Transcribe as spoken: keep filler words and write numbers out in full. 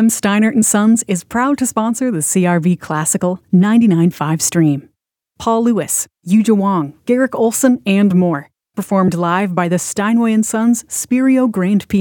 M. Steinert and Sons is proud to sponsor the C R V Classical ninety-nine point five stream. Paul Lewis, Yuja Wong, Garrick Olson, and more. Performed live by the Steinway and Sons Spirio Grand Piano.